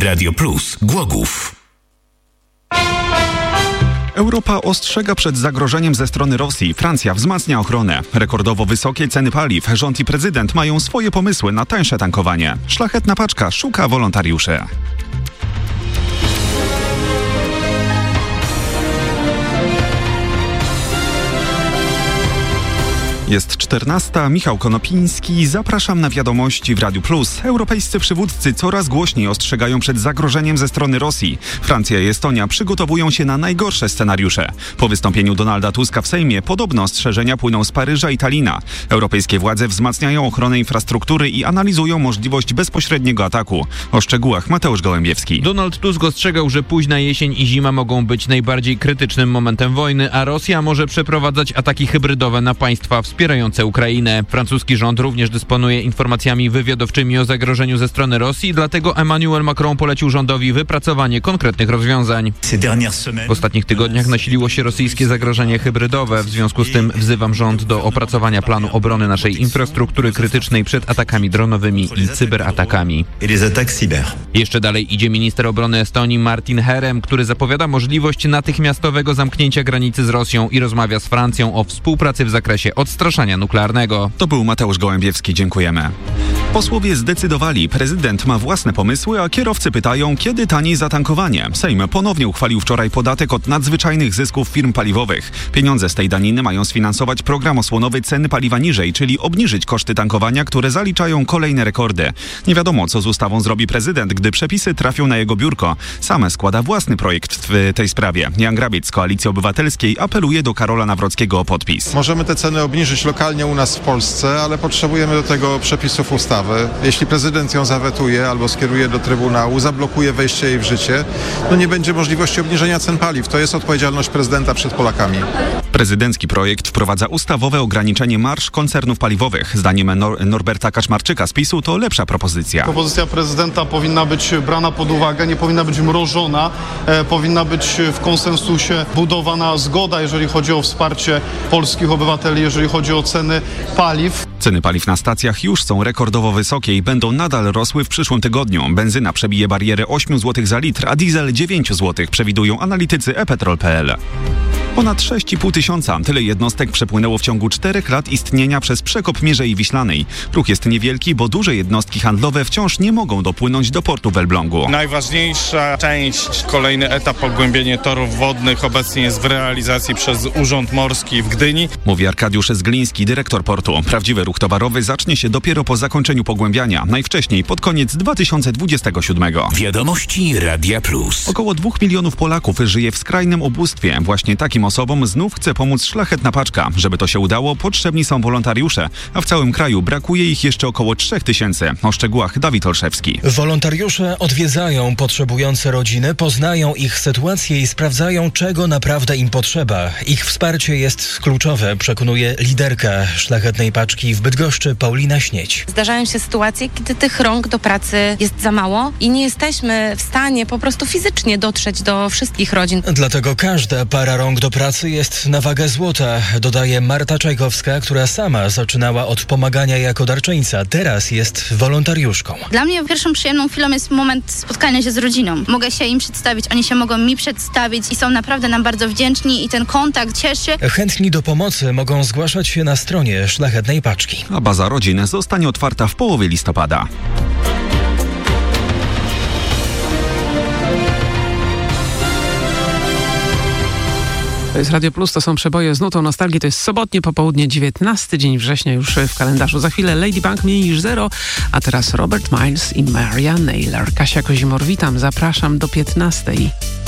Radio Plus Głogów. Europa ostrzega przed zagrożeniem ze strony Rosji. Francja wzmacnia ochronę. Rekordowo wysokie ceny paliw. Rząd i prezydent mają swoje pomysły na tańsze tankowanie. Szlachetna paczka szuka wolontariuszy. Jest 14. Michał Konopiński. Zapraszam na wiadomości w Radiu Plus. Europejscy przywódcy coraz głośniej ostrzegają przed zagrożeniem ze strony Rosji. Francja i Estonia przygotowują się na najgorsze scenariusze. Po wystąpieniu Donalda Tuska w Sejmie podobne ostrzeżenia płyną z Paryża i Talina. Europejskie władze wzmacniają ochronę infrastruktury i analizują możliwość bezpośredniego ataku. O szczegółach Mateusz Gołębiewski. Donald Tusk ostrzegał, że późna jesień i zima mogą być najbardziej krytycznym momentem wojny, a Rosja może przeprowadzać ataki hybrydowe na państwa wspierające Ukrainę. Francuski rząd również dysponuje informacjami wywiadowczymi o zagrożeniu ze strony Rosji, dlatego Emmanuel Macron polecił rządowi wypracowanie konkretnych rozwiązań. W ostatnich tygodniach nasiliło się rosyjskie zagrożenie hybrydowe. W związku z tym wzywam rząd do opracowania planu obrony naszej infrastruktury krytycznej przed atakami dronowymi i cyberatakami. Jeszcze dalej idzie minister obrony Estonii Martin Herem, który zapowiada możliwość natychmiastowego zamknięcia granicy z Rosją i rozmawia z Francją o współpracy w zakresie odstraszania nuklearnego. To był Mateusz Gołębiewski. Dziękujemy. Posłowie zdecydowali. Prezydent ma własne pomysły, a kierowcy pytają, kiedy taniej za tankowanie. Sejm ponownie uchwalił wczoraj podatek od nadzwyczajnych zysków firm paliwowych. Pieniądze z tej daniny mają sfinansować program osłonowy Ceny paliwa niżej, czyli obniżyć koszty tankowania, które zaliczają kolejne rekordy. Nie wiadomo, co z ustawą zrobi prezydent, gdy przepisy trafią na jego biurko. Sam składa własny projekt w tej sprawie. Jan Grabiec z Koalicji Obywatelskiej apeluje do Karola Nawrockiego o podpis. Możemy te ceny obniżyć lokalnie u nas w Polsce, ale potrzebujemy do tego przepisów ustawy. Jeśli prezydent ją zawetuje albo skieruje do Trybunału, zablokuje wejście jej w życie, nie będzie możliwości obniżenia cen paliw. To jest odpowiedzialność prezydenta przed Polakami. Prezydencki projekt wprowadza ustawowe ograniczenie marż koncernów paliwowych. Zdaniem Norberta Kaczmarczyka z PiS-u to lepsza propozycja. Propozycja prezydenta powinna być brana pod uwagę, nie powinna być mrożona, powinna być w konsensusie budowana zgoda, jeżeli chodzi o wsparcie polskich obywateli, jeżeli chodzi o ceny paliw. Ceny paliw na stacjach już są rekordowo wysokie i będą nadal rosły w przyszłym tygodniu. Benzyna przebije barierę 8 zł za litr, a diesel 9 zł, przewidują analitycy ePetrol.pl. Ponad 6,5 tysiąca. Tyle jednostek przepłynęło w ciągu 4 lat istnienia przez przekop Mierzei Wiślanej. Ruch jest niewielki, bo duże jednostki handlowe wciąż nie mogą dopłynąć do portu w Elblągu. Najważniejsza część, kolejny etap pogłębienie torów wodnych obecnie jest w realizacji przez Urząd Morski w Gdyni. Mówi Arkadiusz Zgliński, dyrektor portu. Prawdziwy ruch towarowy zacznie się dopiero po zakończeniu pogłębiania, najwcześniej pod koniec 2027. Wiadomości Radia Plus. Około 2 milionów Polaków żyje w skrajnym ubóstwie. Właśnie takim osobom znów chce pomóc Szlachetna Paczka. Żeby to się udało, potrzebni są wolontariusze, a w całym kraju brakuje ich jeszcze około 3 tysięcy. O szczegółach Dawid Olszewski. Wolontariusze odwiedzają potrzebujące rodziny, poznają ich sytuację i sprawdzają, czego naprawdę im potrzeba. Ich wsparcie jest kluczowe, przekonuje liderka Szlachetnej Paczki w Bydgoszczy Paulina Śnieć. Zdarzają się sytuacje, kiedy tych rąk do pracy jest za mało i nie jesteśmy w stanie po prostu fizycznie dotrzeć do wszystkich rodzin. Dlatego każda para rąk do pracy jest na wagę złota, dodaje Marta Czajkowska, która sama zaczynała od pomagania jako darczyńca. Teraz jest wolontariuszką. Dla mnie pierwszą przyjemną chwilą jest moment spotkania się z rodziną. Mogę się im przedstawić, oni się mogą mi przedstawić i są naprawdę nam bardzo wdzięczni i ten kontakt cieszy. Chętni do pomocy mogą zgłaszać się na stronie Szlachetnej Paczki. A baza rodzin zostanie otwarta w połowie listopada. To jest Radio Plus, to są przeboje z nutą nostalgii. To jest sobotnie popołudnie, 19 dzień września już w kalendarzu. Za chwilę Ladybug mniej niż 0, a teraz Robert Miles i Maria Naylor. Kasia Kozimor, witam, zapraszam do 15.